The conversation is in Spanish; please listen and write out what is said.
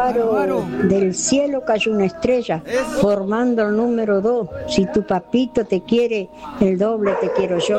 Bárbaro. Del cielo cayó una estrella, formando el número 2. Si tu papito te quiere, el doble te quiero yo.